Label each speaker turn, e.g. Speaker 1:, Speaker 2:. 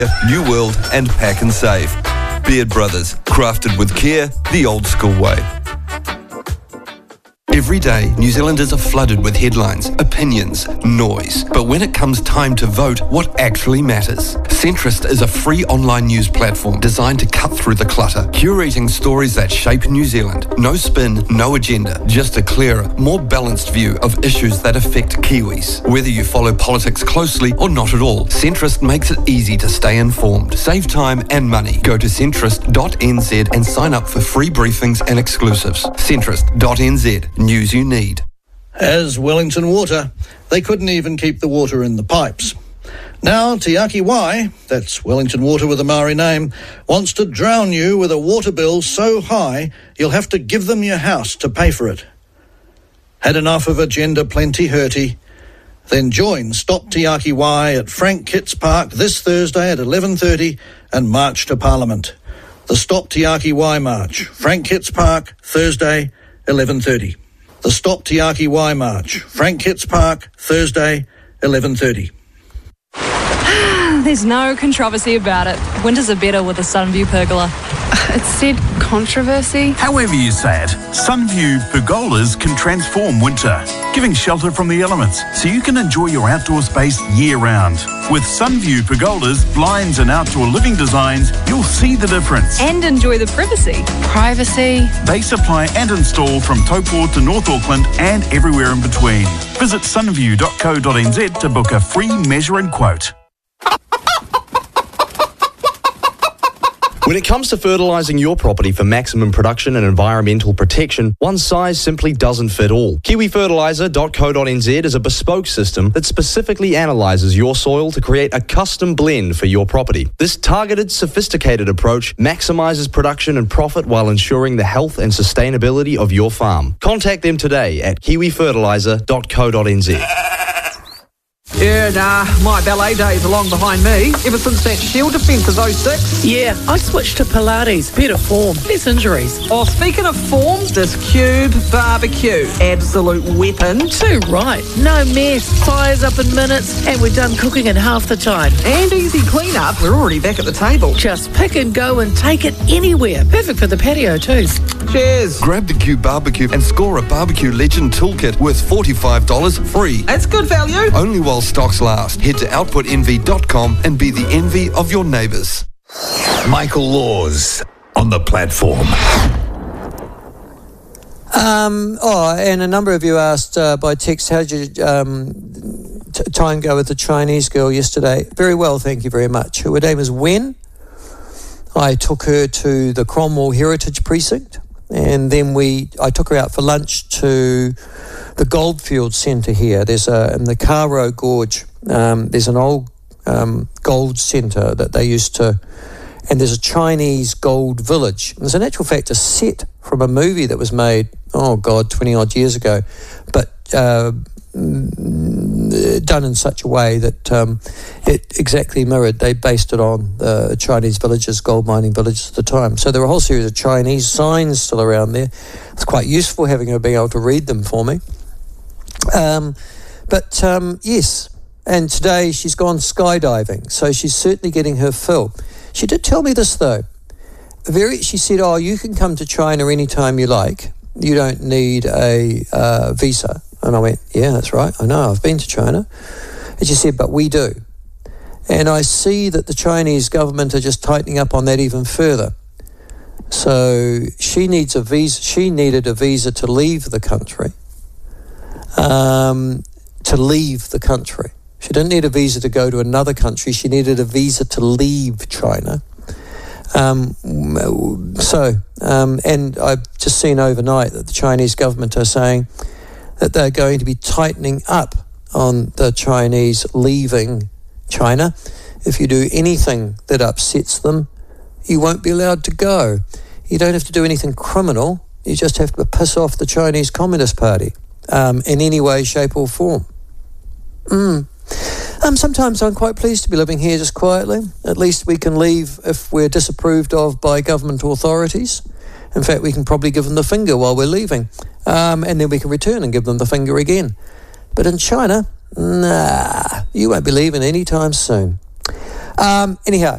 Speaker 1: New World and Pack and Save. Beard Brothers, crafted with care, the old school way. Every day, New Zealanders are flooded with headlines, opinions, noise. But when it comes time to vote, what actually matters? Centrist is a free online news platform designed to cut through the clutter, curating stories that shape New Zealand. No spin, no agenda, just a clearer, more balanced view of issues that affect Kiwis. Whether you follow politics closely or not at all, Centrist makes it easy to stay informed. Save time and money. Go to centrist.nz and sign up for free briefings and exclusives. Centrist.nz. News you need.
Speaker 2: As Wellington Water, they couldn't even keep the water in the pipes. Now Te Aki Wai, that's Wellington Water with a Maori name, wants to drown you with a water bill so high you'll have to give them your house to pay for it. Had enough of Agenda Plenty Hurty? Then join Stop Te Aki Wai at Frank Kitts Park this Thursday at 11:30 and march to Parliament. The Stop Te Aki Wai March, Frank Kitts Park, Thursday, 11:30. The Stop Te Aki Wai March, Frank Kitts Park, Thursday, 11:30.
Speaker 3: There's no controversy about it. Winters are better with a Sunview pergola.
Speaker 4: It said controversy.
Speaker 5: However you say it, Sunview pergolas can transform winter, giving shelter from the elements so you can enjoy your outdoor space year-round. With Sunview pergolas, blinds and outdoor living designs, you'll see the difference.
Speaker 3: And enjoy the privacy.
Speaker 4: Privacy.
Speaker 5: They supply and install from Taupo to North Auckland and everywhere in between. Visit sunview.co.nz to book a free measure and quote.
Speaker 6: When it comes to fertilising your property for maximum production and environmental protection, one size simply doesn't fit all. KiwiFertiliser.co.nz is a bespoke system that specifically analyses your soil to create a custom blend for your property. This targeted, sophisticated approach maximises production and profit while ensuring the health and sustainability of your farm. Contact them today at KiwiFertiliser.co.nz.
Speaker 7: Yeah, my ballet days are long behind me. Ever since that shield defence of 06.
Speaker 8: Yeah, I switched to Pilates. Better form, less injuries.
Speaker 7: Oh, speaking of form, this Cube barbecue. Absolute weapon.
Speaker 8: Too right. No mess. Fires up in minutes. And we're done cooking in half the time.
Speaker 7: And easy clean-up. We're already back at the table.
Speaker 8: Just pick and go and take it anywhere. Perfect for the patio too.
Speaker 7: Cheers.
Speaker 1: Grab the Cube barbecue and score a Barbecue Legend toolkit worth $45 free.
Speaker 7: That's good value.
Speaker 1: Only while stocks last. Head to outputenvy.com and be the envy of your neighbours.
Speaker 9: Michael Laws on the platform.
Speaker 10: And a number of you asked by text, how did your time go with the Chinese girl yesterday? Very well, thank you very much. Her name is Wen. I took her to the Cromwell Heritage Precinct, and then I took her out for lunch to the Goldfields Centre here. There's in the Karo Gorge, there's an old gold centre that they used to, and there's a Chinese gold village. There's in actual fact a set from a movie that was made, 20 odd years ago, but done in such a way that it exactly mirrored. They based it on the Chinese villages, gold mining villages at the time. So there were a whole series of Chinese signs still around there. It's quite useful having her being able to read them for me. Yes, and today she's gone skydiving, so she's certainly getting her fill. She did tell me this though. She said, you can come to China anytime you like. You don't need a visa. And I went, yeah, that's right. I know, I've been to China. And she said, but we do. And I see that the Chinese government are just tightening up on that even further. So she needs a visa. She needed a visa to leave the country. She didn't need a visa to go to another country. She needed a visa to leave China. And I've just seen overnight that the Chinese government are saying that they're going to be tightening up on the Chinese leaving China. If you do anything that upsets them, you won't be allowed to go. You don't have to do anything criminal. You just have to piss off the Chinese Communist Party in any way, shape or form. Sometimes I'm quite pleased to be living here just quietly. At least we can leave if we're disapproved of by government authorities. In fact, we can probably give them the finger while we're leaving. And then we can return and give them the finger again. But in China, you won't be leaving anytime soon. Anyhow,